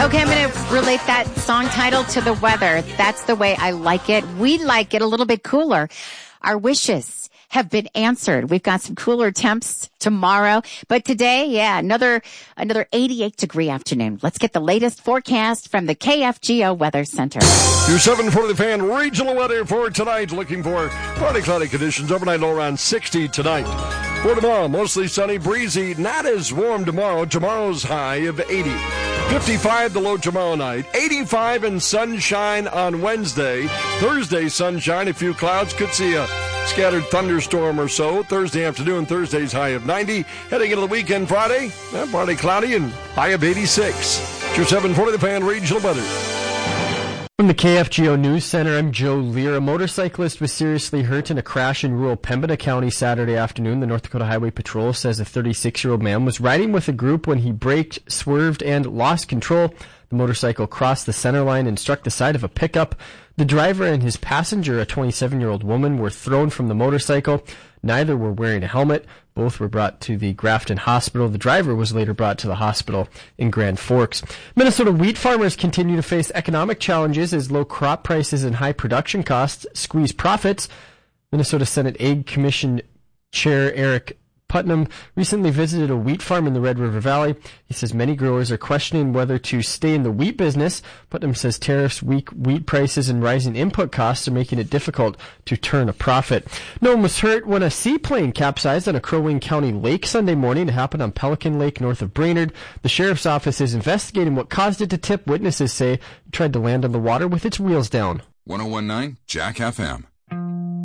Okay, I'm going to relate that song title to the weather. That's the way I like it. We like it a little bit cooler. Our wishes have been answered. We've got some cooler temps tomorrow. But today, another 88-degree afternoon. Let's get the latest forecast from the KFGO Weather Center. Your 740 The Fan regional weather for tonight. Looking for partly cloudy conditions. Overnight low around 60 tonight. For tomorrow, mostly sunny, breezy, not as warm tomorrow. Tomorrow's high of 80. 55 the low tomorrow night. 85 and sunshine on Wednesday. Thursday, sunshine, a few clouds. Could see a scattered thunderstorm or so. Thursday afternoon, Thursday's high of 90. Heading into the weekend Friday, partly cloudy and high of 86. It's your 740 The Fan regional weather. From the KFGO News Center, I'm Joe Lear. A motorcyclist was seriously hurt in a crash in rural Pembina County Saturday afternoon. The North Dakota Highway Patrol says a 36-year-old man was riding with a group when he braked, swerved, and lost control. The motorcycle crossed the center line and struck the side of a pickup. The driver and his passenger, a 27-year-old woman, were thrown from the motorcycle. Neither were wearing a helmet. Both were brought to the Grafton Hospital. The driver was later brought to the hospital in Grand Forks. Minnesota wheat farmers continue to face economic challenges as low crop prices and high production costs squeeze profits. Minnesota Senate Ag Commission Chair Eric Putnam recently visited a wheat farm in the Red River Valley. He says many growers are questioning whether to stay in the wheat business. Putnam says tariffs, weak wheat prices, and rising input costs are making it difficult to turn a profit. No one was hurt when a seaplane capsized on a Crow Wing County lake Sunday morning. It happened on Pelican Lake north of Brainerd. The sheriff's office is investigating what caused it to tip. Witnesses say it tried to land on the water with its wheels down. 101.9 Jack FM.